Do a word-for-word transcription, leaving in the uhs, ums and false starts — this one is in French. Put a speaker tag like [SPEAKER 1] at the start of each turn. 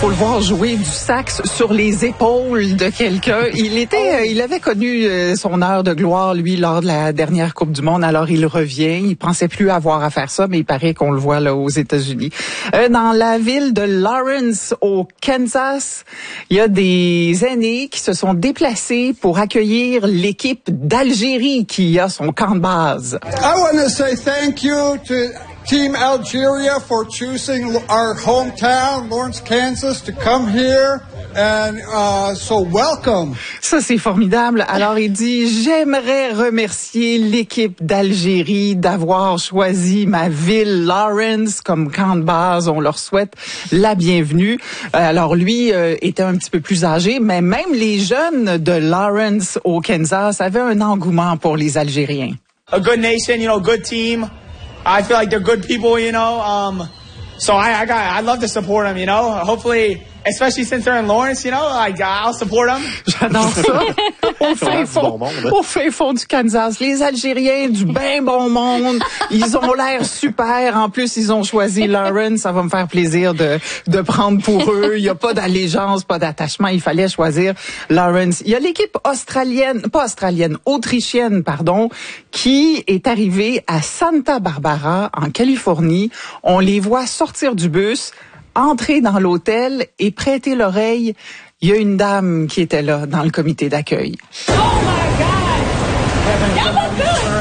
[SPEAKER 1] faut le voir jouer du sax sur les épaules de quelqu'un. Il était, il avait connu son heure de gloire, lui, lors de la dernière Coupe du Monde. Alors, il revient. Il pensait plus avoir à faire ça, mais il paraît qu'on le voit là aux États-Unis. Euh, dans la ville de Lawrence, au Kansas, il y a des aînés qui se sont déplacés pour accueillir l'équipe d'Algérie qui a son camp de base.
[SPEAKER 2] I want to say thank you to Team Algeria for choosing our hometown, Lawrence, Kansas, to come here. And uh, so welcome.
[SPEAKER 1] Ça, c'est formidable. Alors, il dit, j'aimerais remercier l'équipe d'Algérie d'avoir choisi ma ville, Lawrence, comme camp de base. On leur souhaite la bienvenue. Alors, lui euh, était un petit peu plus âgé, mais même les jeunes de Lawrence, au Kansas, avaient un engouement pour les Algériens.
[SPEAKER 3] A good nation, you know, good team. I feel like they're good people, you know. Um, so I, I got, I'd love to support them, you know. Hopefully, especially since they're in Lawrence, you know, like I'll support them.
[SPEAKER 1] J'adore ça. Au fin fond, au fin fond du Kansas, les Algériens du bien bon monde, ils ont l'air super. En plus, ils ont choisi Lawrence. Ça va me faire plaisir de de prendre pour eux. Il y a pas d'allégeance, pas d'attachement. Il fallait choisir Lawrence. Il y a l'équipe australienne, pas australienne, autrichienne, pardon, qui est arrivée à Santa Barbara, en Californie. On les voit sortir du bus, entrer dans l'hôtel et prêter l'oreille. Il y a une dame qui était là dans le comité d'accueil.
[SPEAKER 4] Oh my God!